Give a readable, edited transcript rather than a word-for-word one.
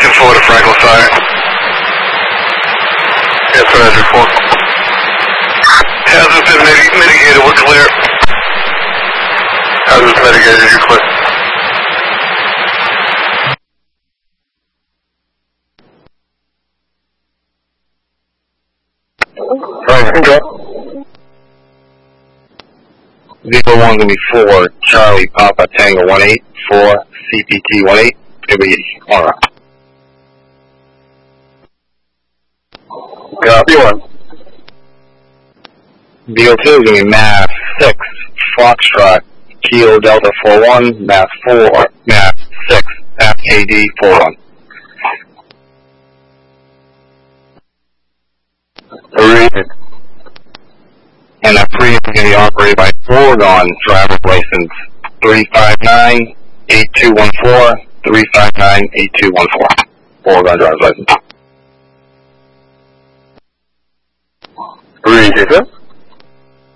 2-4 to Franklin Fire. Yes, Roger, 4. Hazard's been mitigated, we're clear. Hazard's mitigated, you're clear. Alright, go. Vehicle 1 gonna be 4, Charlie Papa Tango 18, 4, CPT 18, gonna be on route. Copy 1. Vehicle 2 is gonna be Mass 6, Foxtrot, Kilo Delta 41, Mass 4, Mass 6, FKD 41. Read. And that free is going to be operated by Oregon driver's license 359-8214, 359-8214. Oregon driver's license. Read, sir.